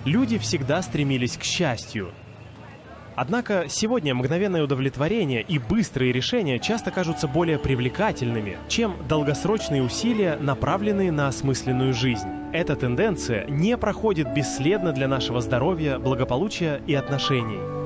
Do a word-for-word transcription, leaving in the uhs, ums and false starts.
Люди всегда стремились к счастью. Однако сегодня мгновенное удовлетворение и быстрые решения часто кажутся более привлекательными, чем долгосрочные усилия, направленные на осмысленную жизнь. Эта тенденция не проходит бесследно для нашего здоровья, благополучия и отношений.